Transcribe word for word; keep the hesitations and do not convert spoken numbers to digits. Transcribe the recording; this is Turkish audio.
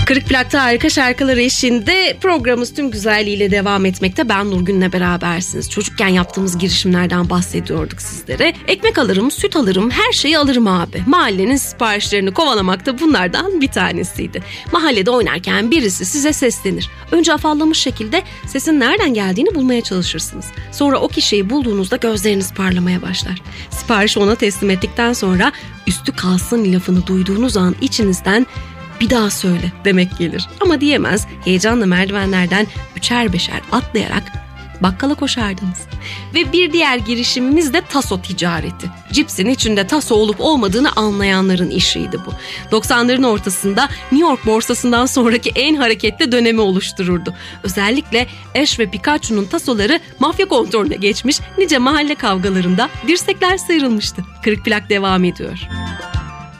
Kırık Plak'ta harika şarkıları eşliğinde programımız tüm güzelliğiyle devam etmekte. Ben Nurgün'le berabersiniz. Çocukken yaptığımız girişimlerden bahsediyorduk sizlere. Ekmek alırım, süt alırım, her şeyi alırım abi. Mahallenin siparişlerini kovalamak da bunlardan bir tanesiydi. Mahallede oynarken birisi size seslenir. Önce afallamış şekilde sesin nereden geldiğini bulmaya çalışırsınız. Sonra o kişiyi bulduğunuzda gözleriniz parlamaya başlar. Siparişi ona teslim ettikten sonra üstü kalsın lafını duyduğunuz an içinizden bir daha söyle demek gelir. Ama diyemez, heyecanla merdivenlerden üçer beşer atlayarak bakkala koşardınız. Ve bir diğer girişimimiz de taso ticareti. Cipsin içinde taso olup olmadığını anlayanların işiydi bu. doksanların ortasında New York borsasından sonraki en hareketli dönemi oluştururdu. Özellikle Ash ve Pikachu'nun tasoları mafya kontrolüne geçmiş, nice mahalle kavgalarında dirsekler sıyrılmıştı. Kırık Plak devam ediyor.